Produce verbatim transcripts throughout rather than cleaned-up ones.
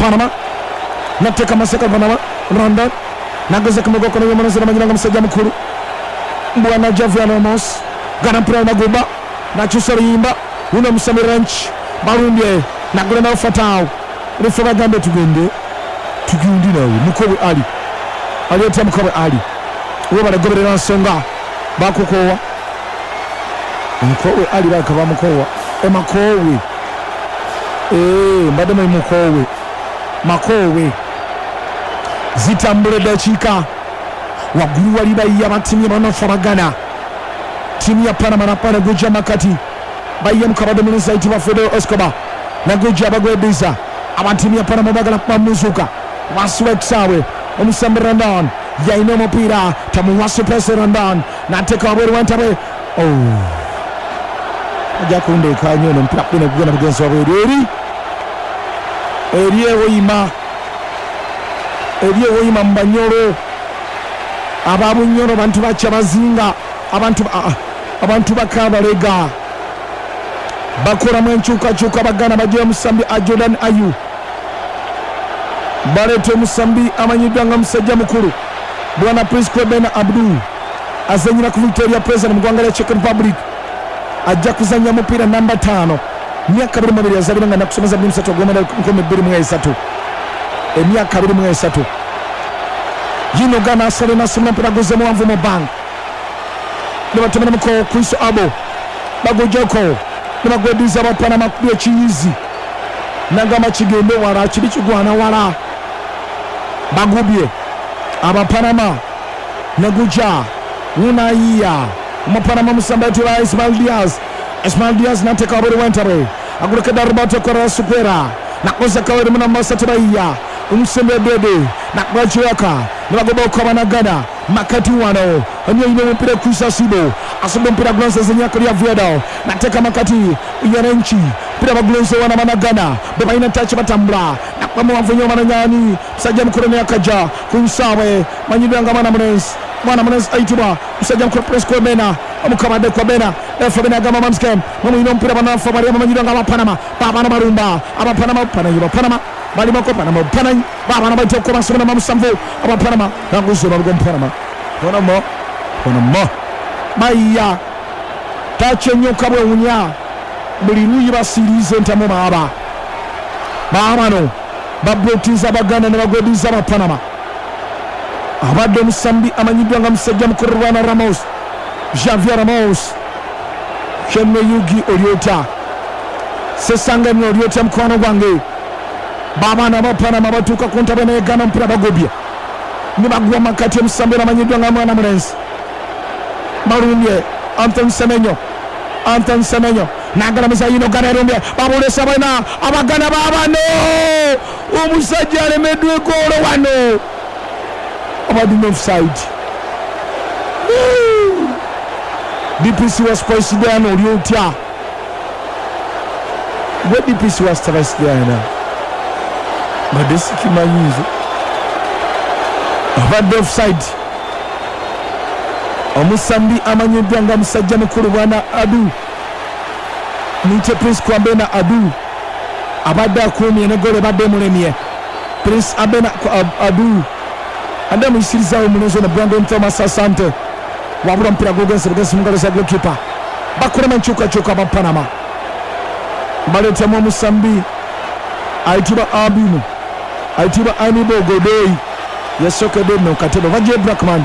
Panama nateka maseka Panama Rondon nageze kumugoko no manazira manyiranga musajja mukuru Bwana Javier Ramos gana mpira naguba na Chusori Yimba uno Musami Ranch Barumbye nagula na Fatao refa gambe tugende tugundi nawe Mukobe Ali aliyeta Mukobe Ali uwe baragoberera nsonga bakukowa Mukobe Ali bakaba mukowa e makowe eh mbade mu mukowe makowe zitambule dakika waguru wali bayiya batimye banofaragana timu ya Panama na pana goja makati bayiya mukabade mu site wa Fidel Escobar na goja bagwediza abatimu ya Panama bagala pamuzuka waswexawe omusambi Randon yaino mupira tamuwasi pese Randon na teka wabere wantabe oh aja kunde kanyo no mpira kuna kugana bugenzi wa eri eriye oyima eriye oyima mbanyoro ababunyoro bantu bacha bazinga abantu uh, abantu bakabalega bakora mwenchuka chuka bagana baje Musambi a Jordan Ayu Barete Musambi amanyidanga musajja mukuru Bwana Prince Kwebena Abdul azanyira ku Victoria President mugwangala Czech Republic ajja kuzanya mupira namba tano myaka abiri mabiri yazalibanga nakusomeza bimsa togomera nkome biri mu esatu emyaka abiri mu esatu yino gana asale na sima mpira goze mu anvu mu bang nibatemera muko Chris Abo bagojoko nibagwediza ba Panama kuye chiyizi nagama kigende wala kiri kigwana wala bagubye aba Panama naguja unaiya mu Panama Musamba twa Ismail Diaz Ismail Diaz nateka abiri wentare agureka darbato kwa supera nakoza kawere muna masatibaiya umsembe bebe nakwachiwaka nibagoba kwa banagana makati wano onyo ine mpira kusa sibo asobe mpira glonse zenya kali aviado nateka makati uyanenchi mpira baglonse wana managana beba ina touch batambula nakwamu wavunyo mananyani msajja mkurone akaja kunsawe manyidanga mana mnes mwana mnes aituba msajja mkuru press kwa bena amukabade kwa bena efa bena gama mamskem mamu ino mpira banafa bari manyidanga aba Panama baba na marumba aba Panama Panama Panama bali mako Panama Panama baba na baito kwa sona mamsamvo aba Panama nanguzo na gom Panama Panama Panama maya tache nyoka bwe unya buli ruyi basirize ntamo baba baba no bablotiza bagana ne bagodiza ba Panama abadde Musambi amanyidwa nga musajja mukuru Bwana Ramos Javier Ramos Kemme Yugi Oriota Sesanga myo Oriota mkono gwange baba na ba Panama batuka kuntabe ne gana mpira bagobya ni bagwa makati Musambi amanyidwa nga mwana Mrenzi Marumye Anton Semenyo Anton Semenyo nagala muzayino gana rumye babule sabana abagana baba no umusajja alemedwe golo wano abadi offside D P C was poised there no Ryota what D P C was stressed there na madesi kimanyizo abadi offside Omusambi amanyidwa nga musajja mukuru Bwana Adu Nite Prince Kwabena Adu abadde akumye ne gole badde mulemye Prince Abena Adu ande musiriza omunozo na Brandon Thomas Asante wabula mpira gogense bugesi mungalo za goalkeeper bakora manchuka chuka ba Panama baleta mu Musambi aitiba Abinu aitiba Anibo Godoi yasoke deno katebo vaje Blackman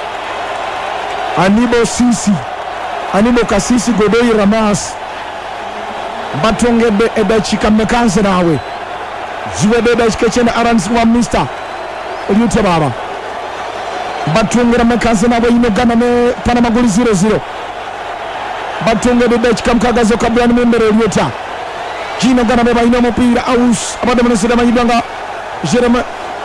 Anibo Sisi Anibo Kasisi Godoi Ramas batongede edachika mekanze nawe ziwede edachika chenda arans wa mister Olute baba batongera mekanze nawe ino gana ne Panama goli zero zero batongede edachika mkagazo kabla ni membere Olute jino gana beba ino mupira aus abade mnesida mayibanga Jerome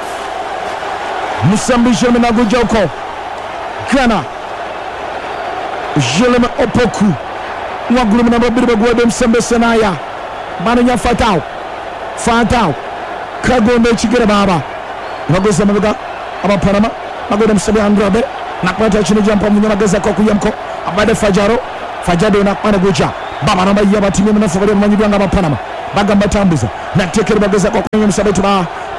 Musambi Jerome Nagujoko Gana Jerome Opoku Mwagulu mna babiri bagwede Musambi Senaya Bana Fatao Fatao Kagonde chigere baba Nagoza mabuga aba Panama Magode Musambi Androbe nakwata chini jampa munyama geza kwa kuyamko abade Fajaro Fajado nakwana goja baba namba yaba timu mna fabari manyibanga aba Panama bagamba tambuza natekere bageza kwa kunyama Musambi tuba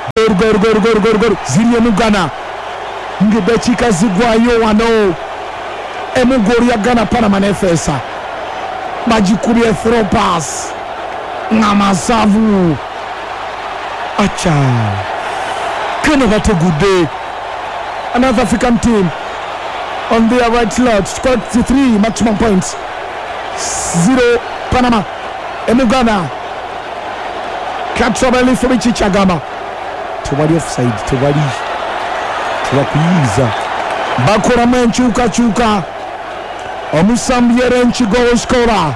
gol gol gol gol gol gol ziriye mu Ghana ng'eddakiika zigwayo wano emu gol ya Ghana Panama n'efeesa bagikubye throw pass ng'amasavu acha kano bategudde. Another African team on their right lot scored three maximum points, zero Panama. Emugana Katrabali Fubichi Chagama tewali offside, tewali tebakuyiza bakora menchuka chuka omusambyere nchigo skora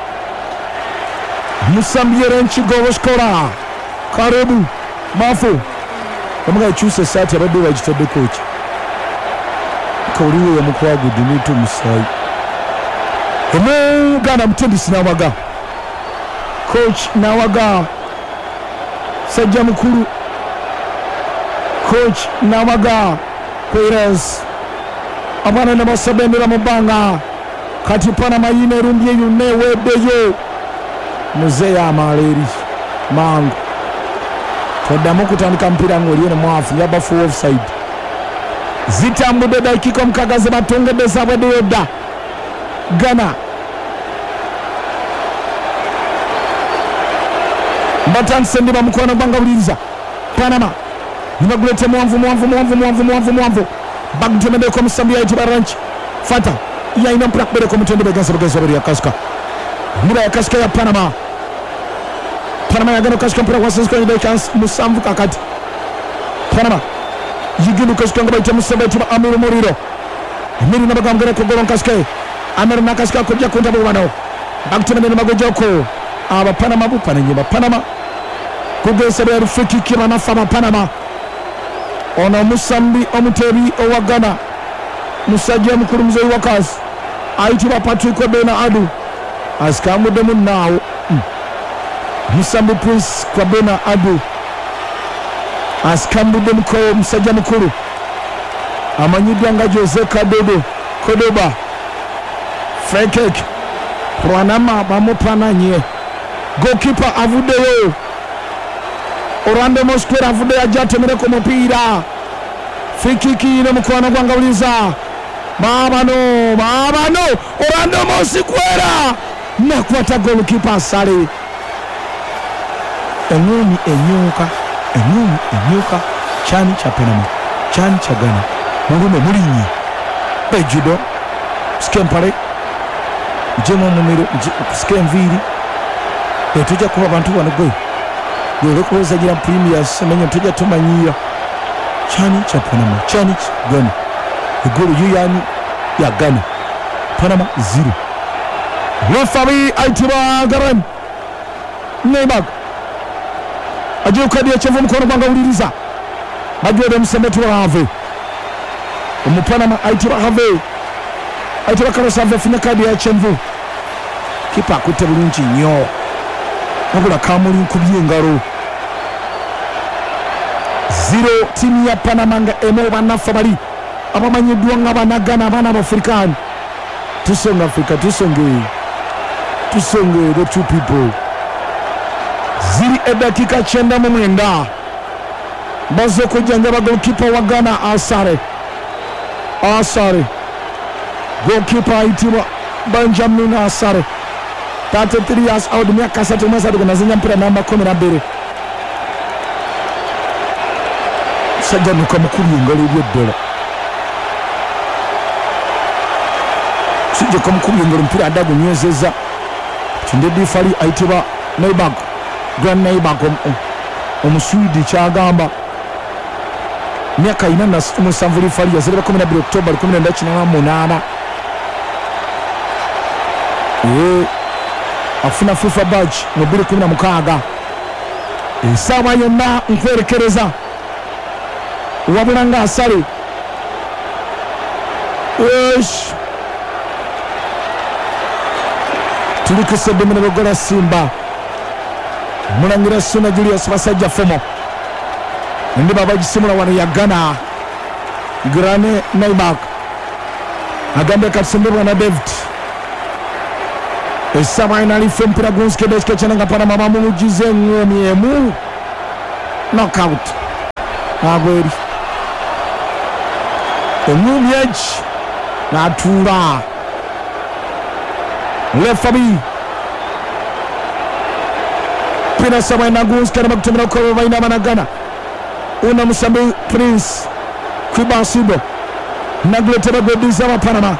musambyere nchigo skora karibu mafu omuga chuse sati abadde wajitadde coach kawuliwe yamukwagu dinitu musai Emugana mutendisi nawaga coach nawaga sajja mukuru coach nawaga Perez abana ne basabendera mu banga kati Panama yine rumbye yune wedeyo muzeya amaleri mangu toddamu kutandika mpira ng'oli eno mwafu yabafu offside zitambudde dakika omukaga ze batongedde zabwedeyo dda Ghana batandise ndi bamukono gwanga buliriza Panama nibagulete mwanvu mwanvu mwanvu mwanvu mwanvu mwanvu bagtemedeko omusambi yaiti baranchi fata yaina mpira kubereko omutende beganza beganza babiri yakasika mira yakasika ya Panama Panama yagana kasika mpira kwasanzika ni chance musamvu kakati Panama yigindu kasika nga baita musambi yaiti Amiru Muriro Amiru nabagambere kugolo kasika Amiru nakasika kujja kunta bubano bagtemede nibagojoko aba Panama bupana nyeba Panama kugesebe rufiki kima nafama Panama ono musambi omutebi owa Ghana musajja mukuru muzei wakazi ayitibwa Patrick Bena Adu asikamudde munnawo mm. musambi Prince kwa Bena Adu asikamudde muko musajja mukuru amanyiddwa nga Jose Kadodo Kodoba Frekek Rwanama bamupananye goalkeeper avuddeyo Orlando Mosquera avudde ajatemereko mupiira fikiki ne mukwano gwanga buliza babano babano Orlando Mosquera nakwata goalkeeper sale enyonyi enyuka enyonyi enyuka chani cha Panama chani cha Ghana mulume mulinyi bejudo skempale jemo numero skemviri etujja kuba abantu bano gwe Yole kuweza jira premier semenya tujja tumanyira chani cha Panama chani cha Ghana igulu yuyani ya Ghana Panama zero referee aitiba Garan Neymar ajiye kadi ya chevu mkono banga uliriza majwede msemetu wa Have umupanama aitiba Have aitiba Carlos Have fina kadi ya chevu kipa akute bulungi nnyo nagula kamuli nkubye engalo zero timu ya Panama nga eno banafa bali abamanyiddwa nga banagana abana abafrikani tusonga Afrika tusonge tusonge the two people ziri edakika chenda mu mwenda bazo kujanja ba goalkeeper wa Ghana asare asare goalkeeper itiwa Benjamin Asare thirty-three years old miaka asatu mwezi adukunazenya mpira namba kumi na mbili sajja nuka mukuru ngalo byeddola sije ko mukuru ngalo mpira adago nyezeza kinde difali aitiba Neybag Grand Neybag omuswidi kyagamba miaka ina na musanvuli fali yazira kumi na mbili Oktoba kumi na munana eh afuna FIFA badge mu bbiri kumi na mukaaga esawa yonna nkwerekereza wabula nga Asare esh tulikesebbe mu bogola Simba mulangira Suna Julius basajja fomo ndi baba gisimula wano ya Ghana Grane Neymar agambe katsembebwa na David esawa ina life mpira gunske deske chenanga Panama mamujize ngomi emu knockout agweri engumi edge n'atuula referee Pina Samuel Nagunski arimo gutumira ko bayina banagana una Musambi Prince Kwibasibo naglete bagodiza wa Panama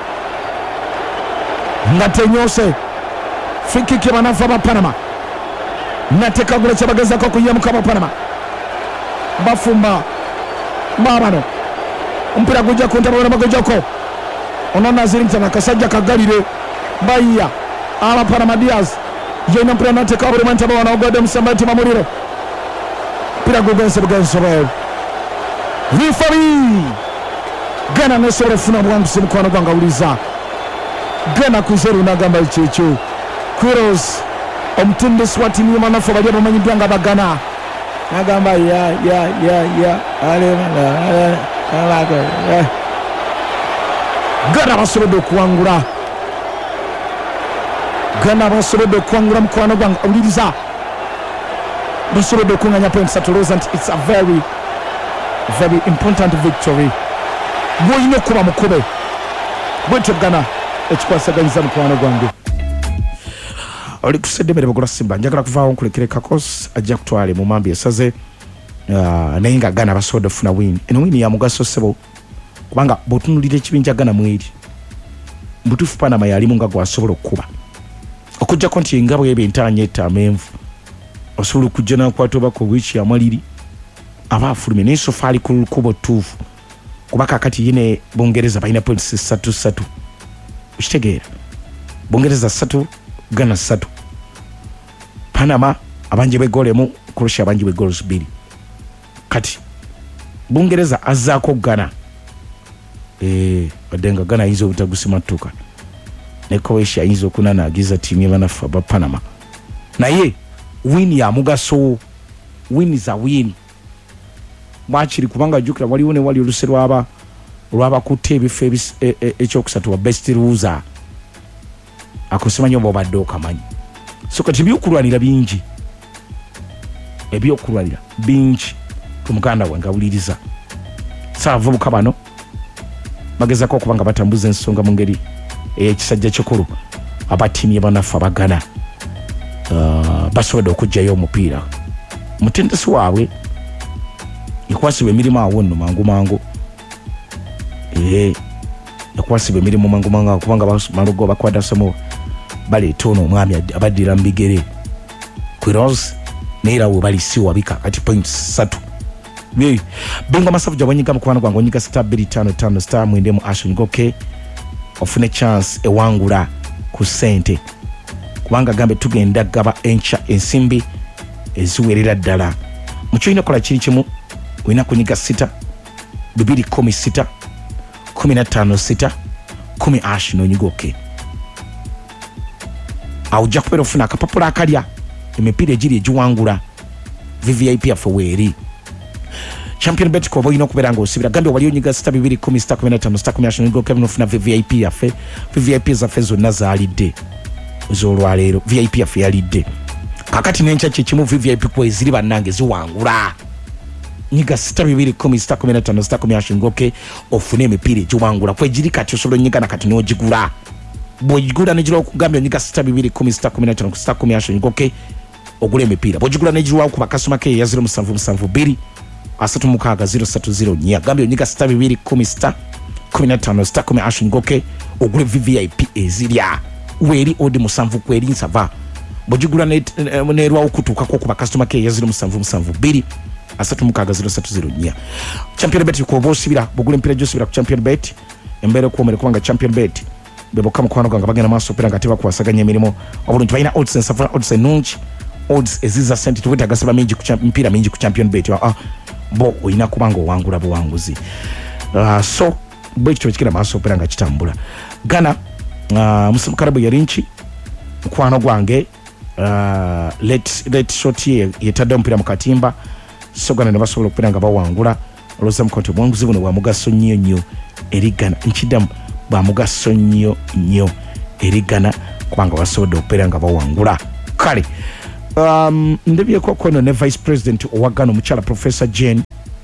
ngatenyose friki kibanafa ba Panama nateka gule cyabagaza ko kuyamuka ba Panama bafumba babano umpira kujja kuntabona bagojako onona zirinta kasajja kagalire baya aba Panama Diaz yena mpira nateka bure mantaba wana ogode Musambati mamuriro pira gogense bugense bayo referee Gana nesore funa bwangu simukwano gwanga uliza Gana kuzeru nagamba ichecho Kuros omutunde swati ni manafo bali abamanyi dwanga bagana nagamba ya ya ya ya ale ala ala Gana basobodo kuangura Gana basobodo kuangura mukwano gwanga uliza basobodo kunganya points at Rosant. It's a very very important victory. Boyino kuba mukube bweto Gana ekikwasaganyisa mukwano gwange oli kusedemere bagula Simba njagala kuvaawo nkulekere kakos ajja kutwale mu mambi esaze uh, naye nga Gana basobola funa win eno win ya mugaso sebo kubanga botunulira ekibinja Gana mweri mbutufu Panama yalimu nga gwasobola okuba okujja konti engabo y'ebentanye etamenvu osobola okujja n'akwata obako bwiki amaliri abafulumye naye sofali ku lukubo tuufu kubaka kati yine Bungereza baina points satu satu ushitegeera Bungereza satu Gana satu Panama abanje be gole mu Croatia abanje be goals bili kati Bungereza azako Gana eh badenga Gana hizo utagusima tuka ne Croatia hizo kunana agiza timu y'abanafa ba Panama naye win ya mugaso win za win mwachiri kubanga jukira wali one wali oluserwa aba lwaba kutebi febis ekyokusatu wa best loser akosema nyobo baddo kamanyi so kati byokulwanira bingi ebyokulwanira bingi kumuganda wanga uliriza sava bukabano mageza ko kubanga batambuza ensonga mu ngeri ekisajja kyokuru abatimi banafa bagana uh, basobola okujjayo omupiira mutendesi waabwe yakwasibwa emirimu awo nno mangu mangu eh yakwasibwa emirimu mangu mangu kubanga malugo bakwada somo bali tono omwami abaddira mbigere Quiroz neera wo bali siwa bika kati points satu ye benga masafu jabonyiga mukwana gwango nyika star two five five star mwende mu Ashton Goke ofune chance ewangula ku sente kubanga gambe tugenda gaba encha ensimbi eziwerera ddala mukyina kola kiri kimu wina kunyiga sita bibiri kumi sita kumi na tano sita kumi Ashton Goke auja kupera ofuna akapapula akalya emipira egiri egiwangula V V I P afe weeri Champion Bet ko boyino kubera ngo sibira gambe wali onyiga sita bibiri kumi sita kumi na tano sita kumi Ashton Goke ofuna V V I P afe V V I P za fezo nazalide zolwalero V I P afe yalide kakati nencha kichimu V V I P kwa eziri banange ziwangula nyiga sita bibiri kumi sita kumi na tano sita kumi Ashton Goke ofune emipira egiwangula kwa ejiri kati osolo nyiga na kati n'ogigula bwogigula n'egira okugambya onyiga sita bibiri kumi sita kumi na tano sita kumi Ashton Goke ogula emipira bwogigula n'egira ku bakasoma ke ya zero musanvu musanvu bbiri asatu mukaaga zero satu zero nya gambya onyiga sita bibiri kumi sita kumi na tano sita kumi Ashton Goke ogule V V I P ezirya weri odi musanvu kweri nsava bwogigula n'erwa okutuuka ko ku bakasoma ke ya zero musanvu musanvu bbiri asatu mukaaga zero satu zero nya Champion Bet ko bosibira bugule empira josibira ku Champion Bet embere ko mere kubanga Champion Bet bebo kama kwano ganga bagenda maso pera ngati bakwasaganya emirimo obulungi bayina odds and safara odds nungi odds eziza sente tuweta gasaba mingi ku mpira mingi ku Champion Bet ah bo oyina kubanga owangula buwanguzi uh, so bwekyo kikira maso pera nga kitambula Gana uh, musimukarabu yarinchi kwano gwange uh, let let shot ye yetadde mpira mukatimba so Gana ne basobola okupira nga bawangula oloza mukoto bwanguzi buno bwa mugaso nnyo nnyo eri Gana nkidamu bwa mugaso nnyo nnyo eri Gana kubanga basobola okupira nga bawangula kale um, ndebyeko kono ne Vice President owa Gana omukyala Professor Jane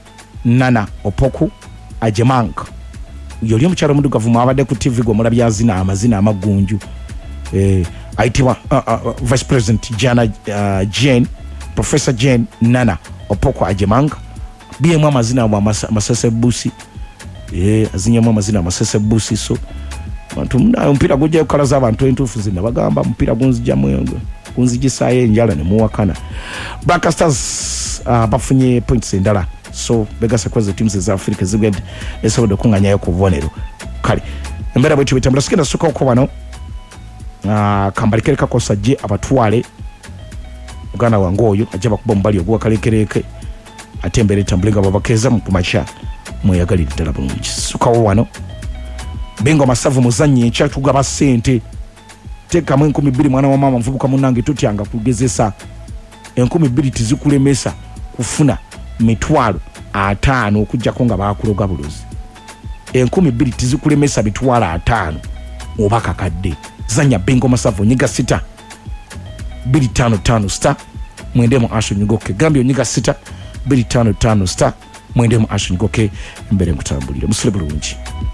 Nana Opoku Ajemang yoli omukyalo omudugavu mwabadde ku T V gwe mulabya azina amazina amagunju eh aitibwa uh, uh, Vice President Jana uh, Jane Professor Jane Nana Opoku Ajemang biemu amazina wa Masese Busi eh azinyemu amazina Masese Busi so bantu mpira gujja kukalaza abantu entufu zina bagamba mpira gunzija mwengo kunzigisaye njala ne muwakana Black Stars uh, bafunye points endala so begasa kwazo teams za Africa ziged esobodo kunganya ku bonero kali embera bwe tubitambula sikenda suka uko bano ah uh, kambalikere kakosaje abatwale ugana wangoyo ajaba kuba mbali ogwa kalekereke atembere tambulinga babakeza mu kumacha mweyagali ditala bulungi suka wano bengo masavu muzanyi ekyatuga basente teka mu nkumi bbiri mwana wa mama mvubuka munange tutyanga kugezesa enkumi bbiri tizikulemesa kufuna mitwalo atano okujja konga bakuloga buluzi enkumi bbiri tizikulemesa bitwalo atano obaka kadde zanya bengo masavu nyiga sita bbiri tano tano star mwendemo asho nyigoke gambio nyiga sita bbiri tano tano star mwendemo asho nyigoke mbere nkutambulire musule bulungi.